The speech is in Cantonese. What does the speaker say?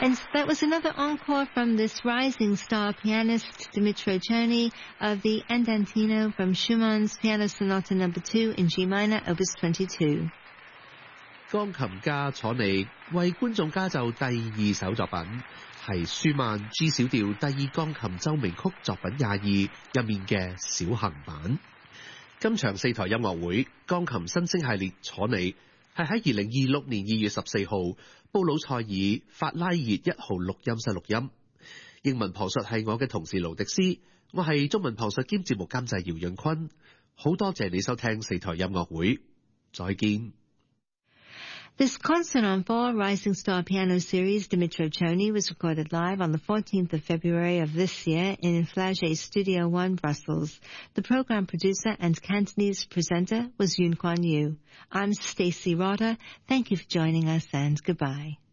And that was another encore from this rising star pianist Dmitro Chernyi of the Andantino from Schumann's Piano Sonata No. 2 in G minor, Opus 22. 鋼琴家楚尼為觀眾加奏第二首作品，係舒曼 G 小調第二鋼琴奏鳴曲作品22入面嘅小行版。今場4台音樂會鋼琴新星系列楚尼係喺2026年2月14號布魯塞爾法拉熱1號錄音室錄音。英文旁述係我嘅同事盧迪斯，我係中文旁述兼節目監製姚潤坤。好多謝你收聽4台音樂會，再見。 This concert on 4 Rising Star Piano Series Dmitro Chernyi was recorded live on the 14th of February of this year in Flagey Studio 1, Brussels. The program producer and Cantonese presenter was Yoon Kwan Yu. I'm Stacey Rotter. Thank you for joining us and goodbye.